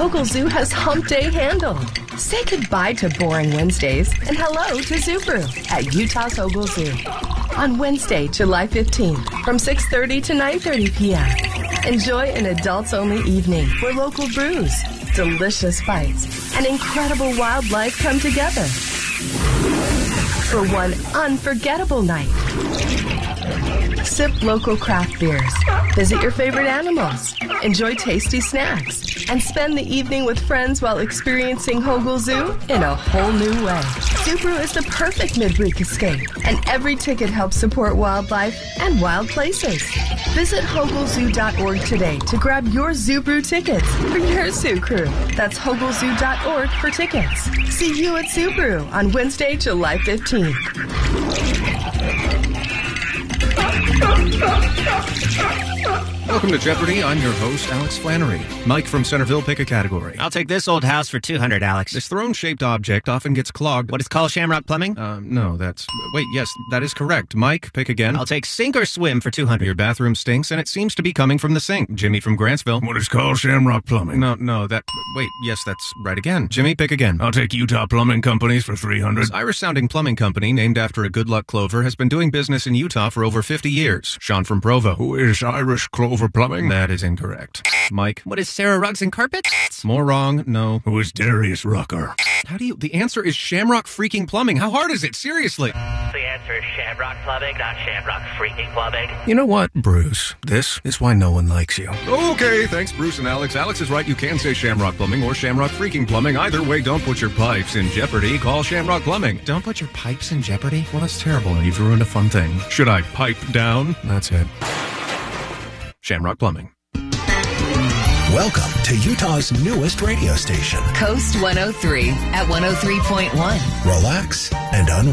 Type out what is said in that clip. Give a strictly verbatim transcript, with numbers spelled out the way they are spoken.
Hogle Zoo has Hump Day handled. Say goodbye to boring Wednesdays and hello to Subaru at Utah's Hogle Zoo. On Wednesday, July fifteenth, from six thirty to nine thirty p.m. Enjoy an adults-only evening where local brews, delicious bites, and incredible wildlife come together for one unforgettable night. Sip local craft beers, visit your favorite animals, enjoy tasty snacks, and spend the evening with friends while experiencing Hogle Zoo in a whole new way. Subaru is the perfect midweek escape, and every ticket helps support wildlife and wild places. Visit Hogle Zoo dot org today to grab your Subaru tickets for your Zoo Crew. That's Hogle Zoo dot org for tickets. See you at Subaru on Wednesday, July fifteenth. Welcome to Jeopardy! I'm your host, Alex Flannery. Mike from Centerville, pick a category. I'll take this old house for two hundred, Alex. This throne-shaped object often gets clogged. What is called Shamrock Plumbing? Um, no, that's... Wait, yes, that is correct. Mike, pick again. I'll take Sink or Swim for two hundred. Your bathroom stinks, and it seems to be coming from the sink. Jimmy from Grantsville. What is called Shamrock Plumbing? No, no, that... Wait, yes, that's right again. Jimmy, pick again. I'll take Utah Plumbing Companies for three hundred. This Irish-sounding plumbing company, named after a good luck clover, has been doing business in Utah for over fifty years. Sean from Provo. Who is Irish Clover Plumbing? That is incorrect. Mike. What is Sarah Rugs and Carpets? More wrong, no. Who is Darius Rucker? How do you... The answer is Shamrock freaking Plumbing. How hard is it? Seriously. The answer is Shamrock Plumbing, not Shamrock freaking Plumbing. You know what, Bruce? This is why no one likes you. Okay, thanks, Bruce and Alex. Alex is right. You can say Shamrock Plumbing or Shamrock freaking Plumbing. Either way, don't put your pipes in jeopardy. Call Shamrock Plumbing. Don't put your pipes in jeopardy? Well, that's terrible. You've ruined a fun thing. Should I pipe down? That's it. Shamrock Plumbing. Welcome to Utah's newest radio station. Coast one oh three at one oh three point one. Relax and unwind.